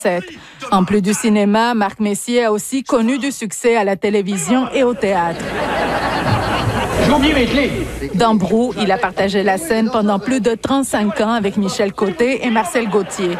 En plus du cinéma, Marc Messier a aussi connu du succès à la télévision et au théâtre. Dans Brou, il a partagé la scène pendant plus de 35 ans avec Michel Côté et Marcel Gauthier.